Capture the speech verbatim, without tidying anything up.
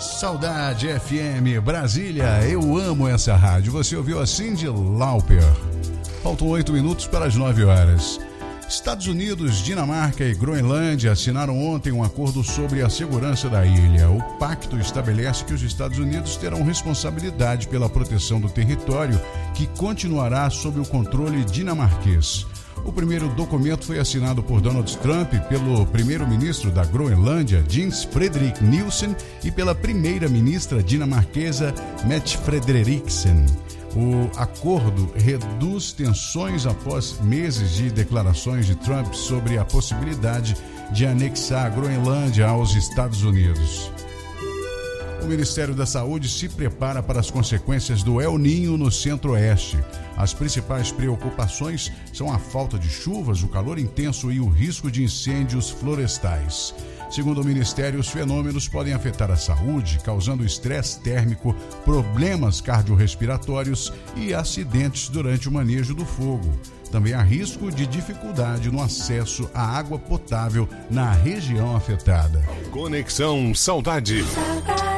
Saudade F M Brasília, eu amo essa rádio. Você ouviu a Cyndi Lauper. Faltam oito minutos para as nove horas. Estados Unidos, Dinamarca e Groenlândia assinaram ontem um acordo sobre a segurança da ilha. O pacto estabelece que os Estados Unidos terão responsabilidade pela proteção do território, que continuará sob o controle dinamarquês. O primeiro documento foi assinado por Donald Trump, pelo primeiro-ministro da Groenlândia, Jens Frederik Nielsen, e pela primeira-ministra dinamarquesa, Mette Frederiksen. O acordo reduz tensões após meses de declarações de Trump sobre a possibilidade de anexar a Groenlândia aos Estados Unidos. O Ministério da Saúde se prepara para as consequências do El Niño no Centro-Oeste. As principais preocupações são a falta de chuvas, o calor intenso e o risco de incêndios florestais. Segundo o Ministério, os fenômenos podem afetar a saúde, causando estresse térmico, problemas cardiorrespiratórios e acidentes durante o manejo do fogo. Também há risco de dificuldade no acesso à água potável na região afetada. Conexão Saudade.